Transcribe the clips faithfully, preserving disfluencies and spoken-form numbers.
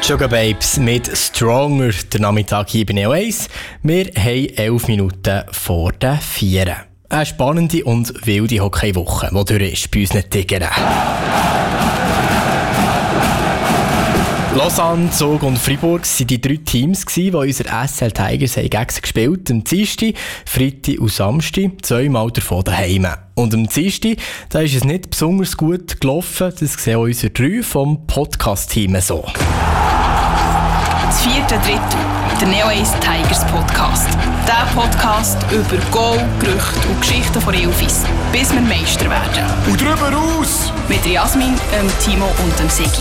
Sugar Babes mit Stronger, der Nachmittag hier bei Neo eins. Wir haben elf Minuten vor der vier. Eine spannende und wilde Hockeywoche, die durch ist bei unseren Tigern. Lausanne, Zug und Fribourg waren die drei Teams, die unsere S L Tigers gegen sie gespielt haben. Am Dienstag, Freitag und Samstag, zweimal davon daheim. Und am Dienstag, da ist es nicht besonders gut gelaufen. Das sehen auch unsere drei vom Podcast-Team so. Das vierte Drittel, der Neo eins Tigers Podcast. Der Podcast über Goal, Gerüchte und Geschichten von Ilfis, bis wir Meister werden. Und drüber raus! Mit Jasmin, dem Timo und dem Sigi.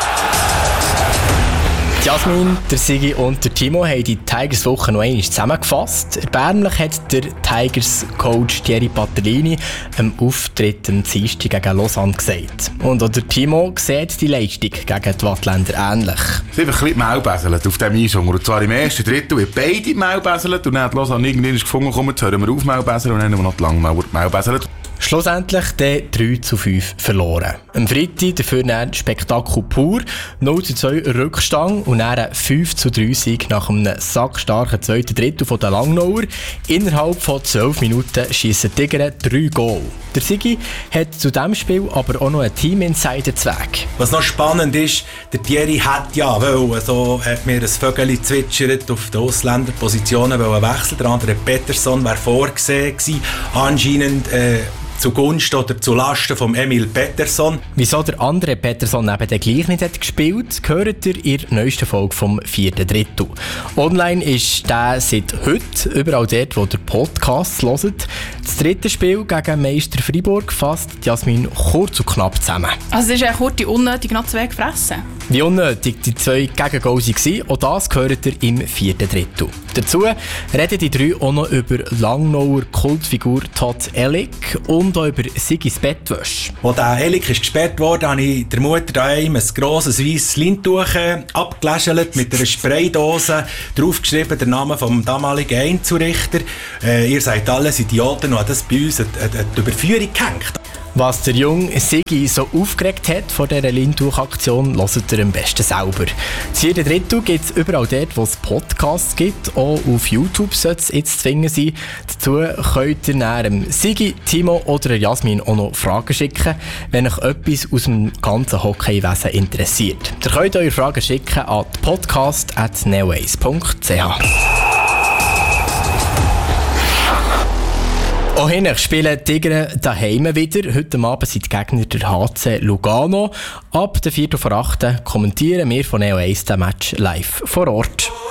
Jasmin, der Sigi und der Timo haben die Tigers-Woche noch einmal zusammengefasst. Erbärmlich hat der Tigers-Coach Thierry Patterlini am Auftritt am Dienstag gegen Lausanne gesagt. Und auch der Timo sieht die Leistung gegen die Wattländer ähnlich. Es ist einfach ein bisschen Maulbäselt auf diesem Eishunger. Und zwar im ersten Drittel wird beide Maulbäselt und dann hat Lausanne irgendwie gefunden, komm, jetzt hören wir auf Maulbäseln und dann haben wir noch die lange Maulbäselt. Schlussendlich der drei zu fünf verloren. Am Freitag dafür ein Spektakel pur, null zu zwei Rückstand und dann ein fünf zu drei Sieg nach einem sackstarken zweiten Drittel von den Langnauer. Innerhalb von zwölf Minuten schiessen die Tiger drei Goal. Der Sigi hat zu diesem Spiel aber auch noch einen Team-Insider-Zweck. Was noch spannend ist, der Thierry hat ja wollen, so hat mir ein Vögeli zwitschert, auf die Ausländerpositionen wechseln. Der andere Peterson wäre vorgesehen gewesen. Anscheinend äh, zugunsten oder zu Lasten von Emil Pettersson. Wieso der andere Pettersson eben den gleich nicht hat gespielt, hört ihr in der neuesten Folge vom vierten Drittel. Online ist der seit heute überall dort, wo der Podcast hört. Das dritte Spiel gegen Meister Fribourg fasst Jasmin kurz und knapp zusammen. Also es ist eigentlich kurz unnötig noch zwei gefressen. Wie unnötig die zwei Gegengolls waren, auch das hört ihr im vierten Drittel. Dazu reden die drei auch noch über Langnauer Kultfigur Todd Ellick und auch über Sigis Bettwäsche. Als der Ellick ist gesperrt wurde, habe ich der Mutter daheim ein grosses weisses Leintuch abgeläschelt mit einer Spraydose, draufgeschrieben den Namen vom damaligen Einzurichter. Äh, ihr seid alles Idioten und hat das bei uns eine, eine Überführung gehängt. Was der junge Sigi so aufgeregt hat vor dieser Leintuch-Aktion, hört ihr am besten selber. Das vierte Drittel gibt es überall dort, wo es Podcasts gibt. Auch auf YouTube sollte es jetzt zu finden sein. Dazu könnt ihr dann Sigi, Timo oder Jasmin auch noch Fragen schicken, wenn euch etwas aus dem ganzen Hockeywesen interessiert. Ihr könnt eure Fragen schicken an podcast at neoace punkt c h. Auch hinten spielen die Tiger daheim wieder. Heute Abend sind die Gegner der H C Lugano. Ab der vierten vor acht kommentieren wir von Neo eins den Match live vor Ort.